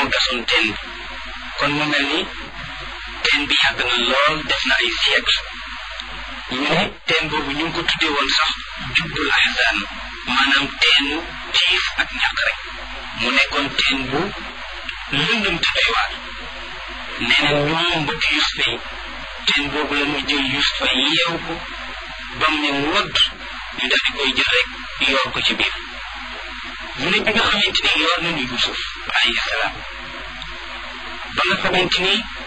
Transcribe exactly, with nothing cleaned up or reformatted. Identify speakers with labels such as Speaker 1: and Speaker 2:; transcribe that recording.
Speaker 1: moo gasoon teen bi kon mu mel ni teen bi yàgg na lool def na ay siècle ñu ne teen boobu ñu ngi ko tuddee woon sax jubbul ahzan maanaam teenu tiif ak ñàkk rek mu nekkoon teen bu lëndëm te doy waar nee na ñoom mbokk Yusufa yi teen boobu la ñu jël Yusufa yeew ko bam ne mu wadd ñu daal di koy jël rek yoor ko ci biir mu ne bi nga xamante ni yoor nañu Yusuf alayhi salaam ba nga xamante ni